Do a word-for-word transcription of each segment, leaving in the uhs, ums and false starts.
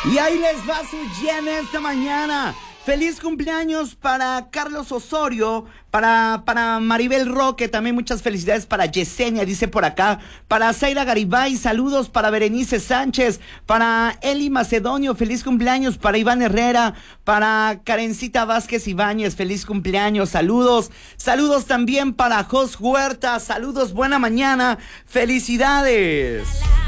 Y ahí les va su Jen esta mañana. Feliz cumpleaños para Carlos Osorio, para, para Maribel Roque, también muchas felicidades para Yesenia, dice por acá, para Zaira Garibay, saludos para Berenice Sánchez, para Eli Macedonio, feliz cumpleaños, para Iván Herrera, para Karencita Vázquez Ibáñez, feliz cumpleaños, saludos, saludos también para Jos Huerta, saludos, buena mañana, felicidades.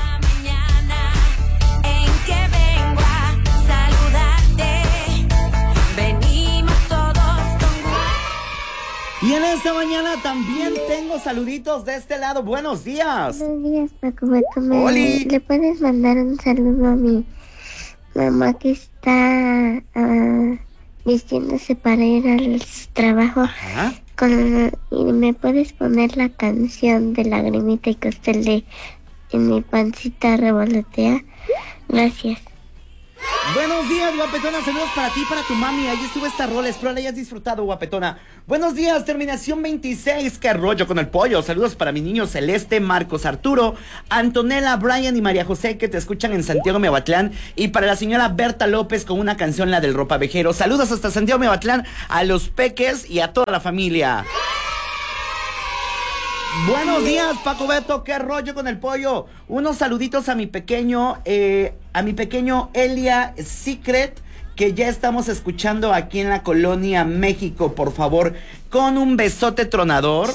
Y en esta mañana también tengo saluditos de este lado. Buenos días. Buenos días, Paco Beto. ¿Me, ¿Le puedes mandar un saludo a mi mamá que está uh, vistiéndose para ir al trabajo? Ajá. Con, y me puedes poner la canción de Lagrimita y Costel de En mi pancita revolotea. Gracias. Buenos días, guapetona, saludos para ti y para tu mami. Ahí estuvo esta rola, espero la hayas disfrutado, guapetona. Buenos días, terminación veintiséis, qué rollo con el pollo. Saludos para mi niño Celeste, Marcos Arturo, Antonella, Brian y María José, que te escuchan en Santiago Miahuatlán. Y para la señora Berta López con una canción, la del ropavejero. Saludos hasta Santiago Miahuatlán, a los peques y a toda la familia. Buenos días, Paco Beto, qué rollo con el pollo. Unos saluditos a mi pequeño, eh, a mi pequeño Elia Secret, que ya estamos escuchando aquí en la Colonia México, por favor, con un besote tronador.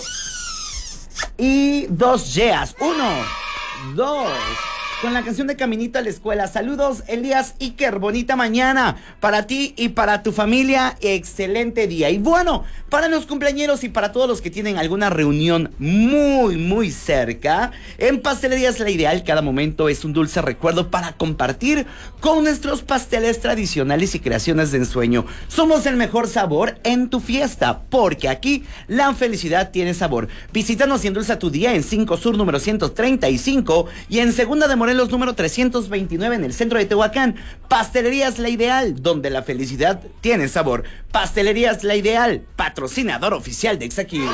Y dos yeas, uno, dos, con la canción de Caminito a la Escuela. Saludos, Elías Iker, bonita mañana para ti y para tu familia, excelente día. Y bueno, para los cumpleañeros y para todos los que tienen alguna reunión muy, muy cerca, en Pastelerías La Ideal, cada momento es un dulce recuerdo para compartir con nuestros pasteles tradicionales y creaciones de ensueño. Somos el mejor sabor en tu fiesta, porque aquí la felicidad tiene sabor. Visítanos y endulza tu día en cinco Sur número ciento treinta y cinco y en Segunda de Morelos número trescientos veintinueve en el centro de Tehuacán. Pastelerías La Ideal, donde la felicidad tiene sabor. Pastelerías La Ideal, patrocinador oficial de Exa-Kids.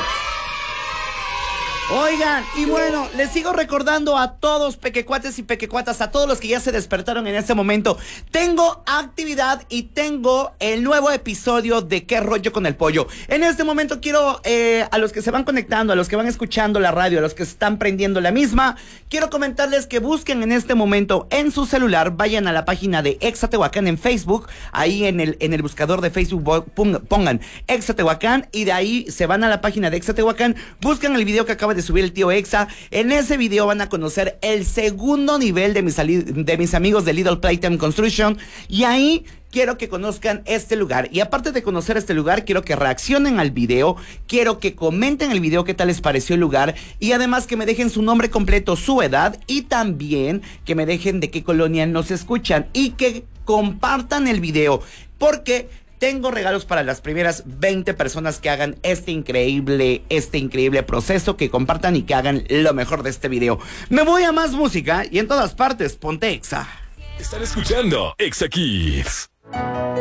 Oigan, y bueno, les sigo recordando a todos pequecuates y pequecuatas, a todos los que ya se despertaron en este momento. Tengo actividad y tengo el nuevo episodio de ¿Qué rollo con el pollo? En este momento quiero, eh, a los que se van conectando, a los que van escuchando la radio, a los que están prendiendo la misma, quiero comentarles que busquen en este momento en su celular, vayan a la página de Exa Tehuacán en Facebook, ahí en el, en el buscador de Facebook pongan Exa Tehuacán y de ahí se van a la página de Exa Tehuacán, buscan el video que acaba de subir el tío Exa. En ese video van a conocer el segundo nivel de mis, de mis amigos de Little Playtime Construction y ahí quiero que conozcan este lugar. Y aparte de conocer este lugar, quiero que reaccionen al video, quiero que comenten el video qué tal les pareció el lugar y además que me dejen su nombre completo, su edad y también que me dejen de qué colonia nos escuchan y que compartan el video porque tengo regalos para las primeras veinte personas que hagan este increíble, este increíble proceso, que compartan y que hagan lo mejor de este video. Me voy a más música y en todas partes, ponte Exa. Están escuchando Exa Kids.